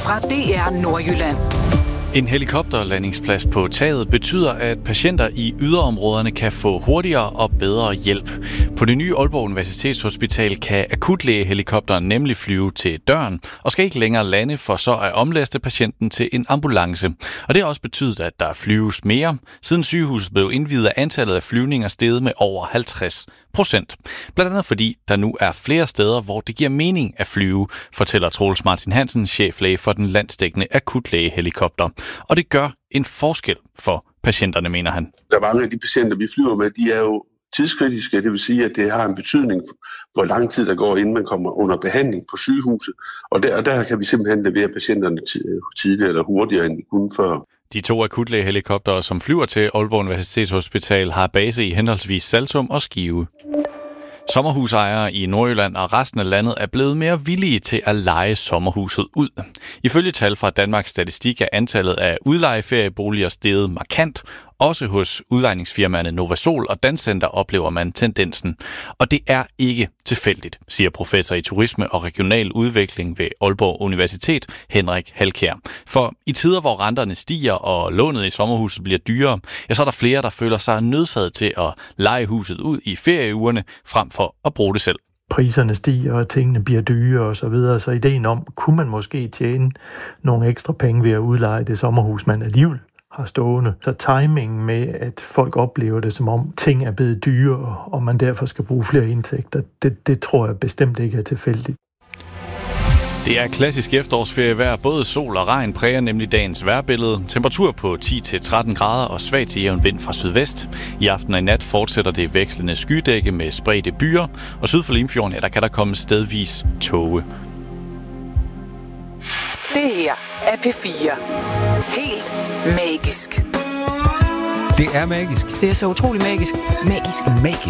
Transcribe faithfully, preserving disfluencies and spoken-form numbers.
fra D R Nordjylland. En helikopterlandingsplads på taget betyder, at patienter i yderområderne kan få hurtigere og bedre hjælp. På det nye Aalborg Universitetshospital kan akutlægehelikopteren nemlig flyve til døren og skal ikke længere lande for så at omlaste patienten til en ambulance. Og det har også betydet, at der flyves mere. Siden sygehuset blev indviet, er antallet af flyvninger steget med over halvtreds procent. Blandt andet fordi der nu er flere steder, hvor det giver mening at flyve, fortæller Troels Martin Hansen, cheflæge for den landsdækkende akutlægehelikopter. Og det gør en forskel for patienterne, mener han. Der er mange af de patienter, vi flyver med, de er jo tidskritiske. Det vil sige, at det har en betydning for, hvor lang tid der går, inden man kommer under behandling på sygehuset. Og der, og der kan vi simpelthen levere patienterne tidligere eller hurtigere, end vi kunne før. De to akutlægehelikoptere, som flyver til Aalborg Universitetshospital, har base i henholdsvis Saltum og Skive. Sommerhusejere i Nordjylland og resten af landet er blevet mere villige til at leje sommerhuset ud. Ifølge tal fra Danmarks Statistik er antallet af udlejeferieboliger steget markant. Også hos udlejningsfirmaerne Novasol og Dancenter oplever man tendensen. Og det er ikke tilfældigt, siger professor i turisme og regional udvikling ved Aalborg Universitet, Henrik Halkjær. For i tider, hvor renterne stiger og lånet i sommerhuset bliver dyrere, ja, så er der flere, der føler sig nødsaget til at leje huset ud i ferieugerne, frem for at bruge det selv. Priserne stiger, og tingene bliver dyre og så videre, så ideen om, kunne man måske tjene nogle ekstra penge ved at udleje det sommerhus, man alligevel har stående. Så timingen med, at folk oplever det, som om ting er blevet dyre, og man derfor skal bruge flere indtægter, det, det tror jeg bestemt ikke er tilfældigt. Det er klassisk efterårsferievejr. Både sol og regn præger nemlig dagens vejrbillede. Temperatur på ti til tretten grader og svag til jævn vind fra sydvest. I aften og i nat fortsætter det vekslende skydække med spredte byer, og syd for Limfjorden, ja, der kan der komme stedvis tåge. Det her er P fire. Helt magisk. Det er magisk. Det er så utrolig magisk. Magisk. Magisk.